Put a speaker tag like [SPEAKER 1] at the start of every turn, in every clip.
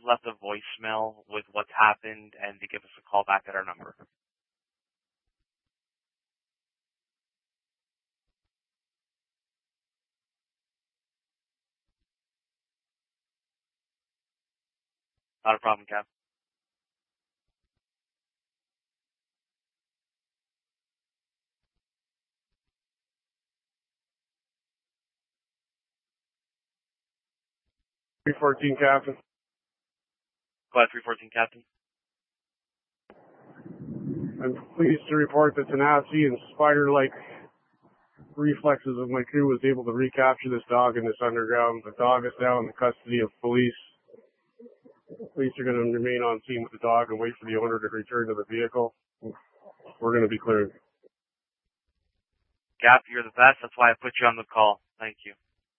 [SPEAKER 1] left a voicemail with what's happened and to give us a call back at our number. Not a problem, Cap.
[SPEAKER 2] .314 Captain.
[SPEAKER 1] Go ahead, 314 Captain.
[SPEAKER 2] I'm pleased to report that tenacity and spider-like reflexes of my crew was able to recapture this dog in this underground. The dog is now in the custody of police. Police are going to remain on scene with the dog and wait for the owner to return to the vehicle. We're going to be cleared.
[SPEAKER 1] Cap, you're the best. That's why I put you on the call. Thank you.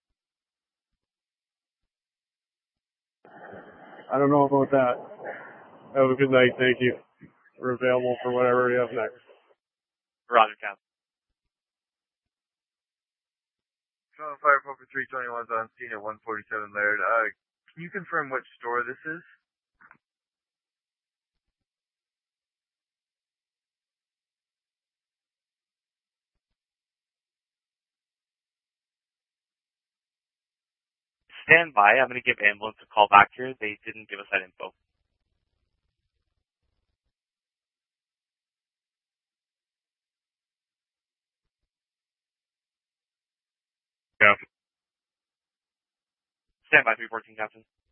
[SPEAKER 2] I don't know about that. Have a good night. Thank you. We're available for whatever you have next.
[SPEAKER 1] Roger, Cap.
[SPEAKER 3] Fire Poker 321's on scene at 147 Laird. Can you confirm which store this is?
[SPEAKER 1] Stand by. I'm going to give ambulance a call back here. They didn't give us that info.
[SPEAKER 2] Captain.
[SPEAKER 1] Stand by, 314 Captain.